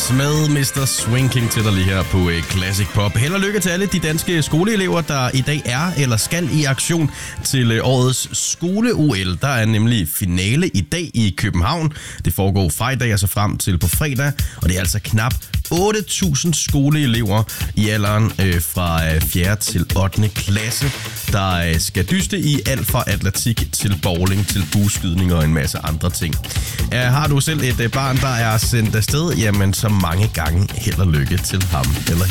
Beatles med Mr. Swing til dig lige her på Classic Pop. Held og lykke til alle de danske skoleelever, der i dag er eller skal i aktion til årets skole-OL. Der er nemlig finale i dag i København. Det foregår fra i dag og så frem til på fredag, og det er altså knap 8.000 skoleelever i alderen fra 4. til 8. klasse, der skal dyste i alt fra atletik til bowling til bueskydning og en masse andre ting. Har du selv et barn, der er sendt afsted, jamen så mange gange held og lykke til ham eller hende.